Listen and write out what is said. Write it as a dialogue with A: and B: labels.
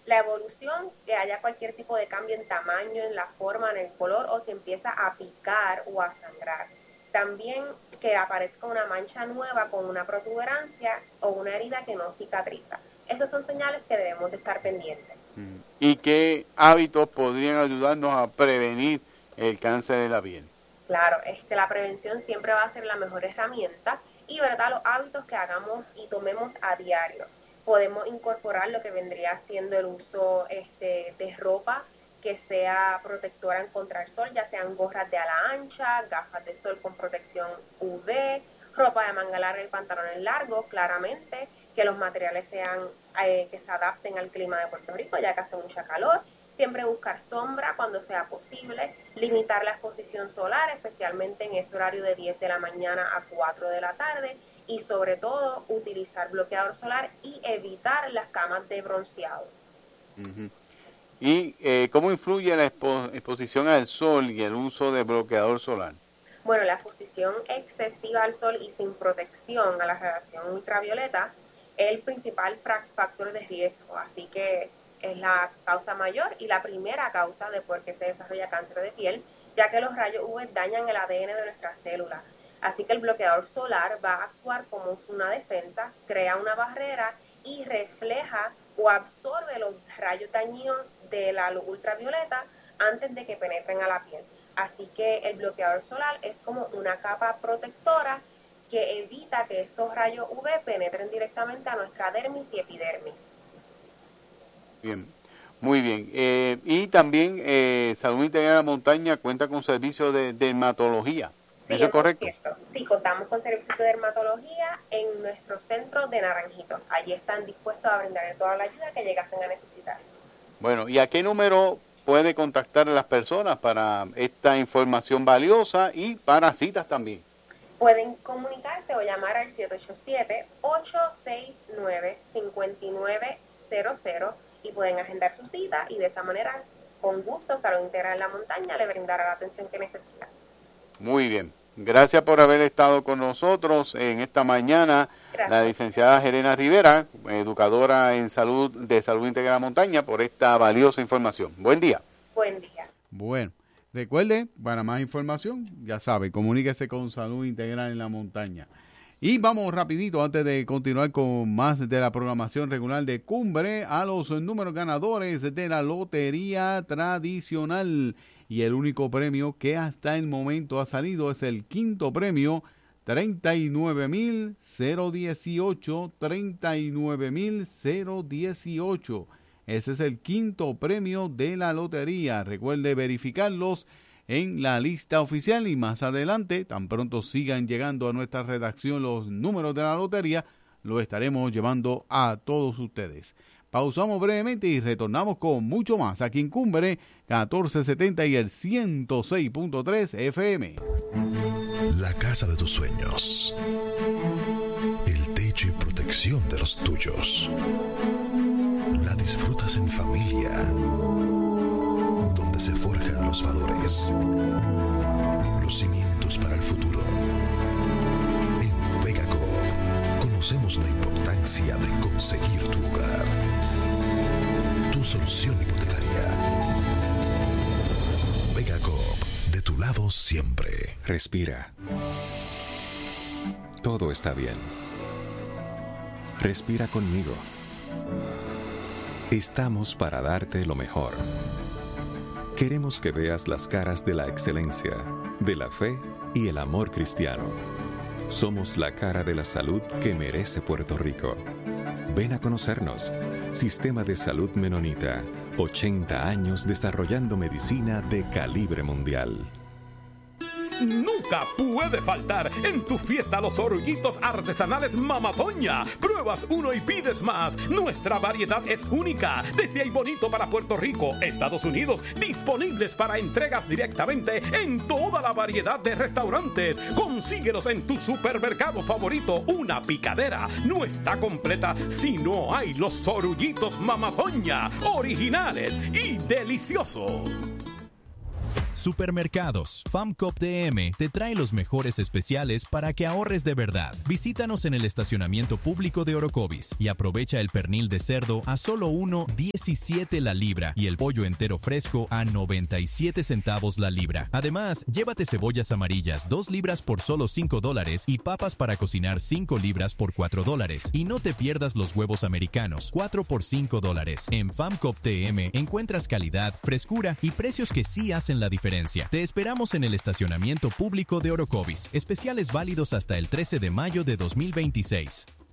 A: La evolución, que haya cualquier tipo de cambio en tamaño, en la forma, en el color, o si empieza a picar o a sangrar. También que aparezca una mancha nueva con una protuberancia o una herida que no cicatriza. Esas son señales que debemos de estar pendientes.
B: ¿Y qué hábitos podrían ayudarnos a prevenir el cáncer de la piel?
A: Claro, la prevención siempre va a ser la mejor herramienta y, ¿verdad?, los hábitos que hagamos y tomemos a diario. Podemos incorporar lo que vendría siendo el uso de ropa que sea protectora en contra el sol, ya sean gorras de ala ancha, gafas de sol con protección UV, ropa de manga larga y pantalones largos, claramente, que los materiales sean que se adapten al clima de Puerto Rico, ya que hace mucha calor. Siempre buscar sombra cuando sea posible, limitar la exposición solar, especialmente en ese horario de 10 de la mañana a 4 de la tarde, y sobre todo utilizar bloqueador solar y evitar las camas de bronceado.
B: Uh-huh. ¿Y cómo influye la exposición al sol y el uso de bloqueador solar?
A: Bueno, la exposición excesiva al sol y sin protección a la radiación ultravioleta es el principal factor de riesgo, así que es la causa mayor y la primera causa de por qué se desarrolla cáncer de piel, ya que los rayos UV dañan el ADN de nuestras células. Así que el bloqueador solar va a actuar como una defensa, crea una barrera y refleja o absorbe los rayos dañinos de la luz ultravioleta antes de que penetren a la piel. Así que el bloqueador solar es como una capa protectora que evita que estos rayos UV penetren directamente a nuestra dermis y epidermis.
B: Bien, muy bien. Y también Salud Integral de la Montaña cuenta con servicio de dermatología.
A: Sí,
B: ¿Eso es correcto?
A: Cierto. Sí, contamos con servicios de dermatología en nuestro centro de Naranjito. Allí están dispuestos a brindarle toda la ayuda que llegasen a necesitar.
B: Bueno, ¿y a qué número puede contactar a las personas para esta información valiosa y para citas también?
A: Pueden comunicarse o llamar al 787-869-5900 y pueden agendar su cita y de esa manera, con gusto, Salud Integral en la Montaña le brindará la atención que necesita.
B: Muy bien. Gracias por haber estado con nosotros en esta mañana. Gracias. La licenciada Jerena Rivera, educadora en salud de Salud Integral de la Montaña, por esta valiosa información. Buen día.
A: Buen día.
C: Bueno, recuerde, para más información, ya sabe, comuníquese con Salud Integral en la Montaña. Y vamos rapidito, antes de continuar con más de la programación regular de Cumbre, a los números ganadores de la Lotería Tradicional. Y el único premio que hasta el momento ha salido es el quinto premio, 39,018, 39,018. Ese es el quinto premio de la lotería. Recuerde verificarlos en la lista oficial y más adelante, tan pronto sigan llegando a nuestra redacción los números de la lotería, lo estaremos llevando a todos ustedes. Pausamos brevemente y retornamos con mucho más aquí en Cumbre 1470 y el 106.3 FM.
D: La casa de tus sueños. El techo y protección de los tuyos. La disfrutas en familia. Donde se forjan los valores. Los cimientos para el futuro. En Vega Coop conocemos la importancia de conseguir tu hogar. Tu solución hipotecaria. Vega Coop, de tu lado siempre.
E: Respira. Todo está bien. Respira conmigo. Estamos para darte lo mejor. Queremos que veas las caras de la excelencia, de la fe y el amor cristiano. Somos la cara de la salud que merece Puerto Rico. Ven a conocernos. Sistema de Salud Menonita. 80 años desarrollando medicina de calibre mundial.
F: Nunca puede faltar en tu fiesta los orullitos artesanales Mama Toña. Pruebas uno y pides más. Nuestra variedad es única. Desde ahí bonito para Puerto Rico, Estados Unidos, disponibles para entregas directamente en toda la variedad de restaurantes. Consíguelos en tu supermercado favorito. Una picadera no está completa si no hay los orullitos Mama Toña, originales y deliciosos.
G: Supermercados. FAMCOP TM te trae los mejores especiales para que ahorres de verdad. Visítanos en el estacionamiento público de Orocovis y aprovecha el pernil de cerdo a solo $1.17 la libra y el pollo entero fresco a 97 centavos la libra. Además, llévate cebollas amarillas 2 libras por solo $5 y papas para cocinar 5 libras por $4. Y no te pierdas los huevos americanos, 4 por $5. En FAMCOP TM encuentras calidad, frescura y precios que sí hacen la diferencia. Te esperamos en el estacionamiento público de Orocovis. Especiales válidos hasta el 13 de mayo de 2026.